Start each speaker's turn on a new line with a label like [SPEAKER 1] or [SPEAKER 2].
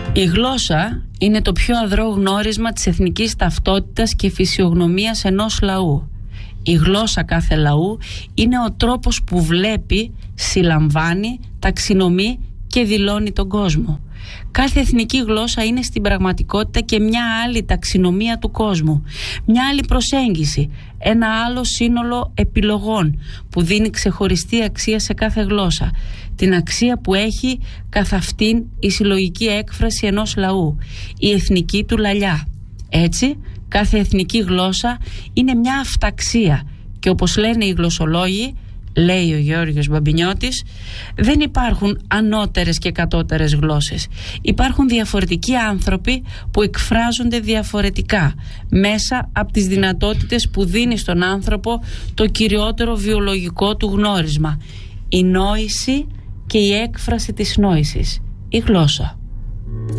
[SPEAKER 1] Η γλώσσα είναι το πιο αδρό γνώρισμα της εθνικής ταυτότητας και φυσιογνωμίας ενός λαού. Η γλώσσα κάθε λαού είναι ο τρόπος που βλέπει, συλλαμβάνει, ταξινομεί και δηλώνει τον κόσμο. Κάθε εθνική γλώσσα είναι στην πραγματικότητα και μια άλλη ταξινομία του κόσμου, μια άλλη προσέγγιση, ένα άλλο σύνολο επιλογών που δίνει ξεχωριστή αξία σε κάθε γλώσσα, την αξία που έχει καθ' αυτήν η συλλογική έκφραση ενός λαού, η εθνική του λαλιά. Έτσι, κάθε εθνική γλώσσα είναι μια αυταξία και όπως λένε οι γλωσσολόγοι, λέει ο Γεώργιος Μπαμπινιώτης, δεν υπάρχουν ανώτερες και κατώτερες γλώσσες. Υπάρχουν διαφορετικοί άνθρωποι που εκφράζονται διαφορετικά μέσα από τις δυνατότητες που δίνει στον άνθρωπο το κυριότερο βιολογικό του γνώρισμα, η νόηση και η έκφραση της νόησης, η γλώσσα.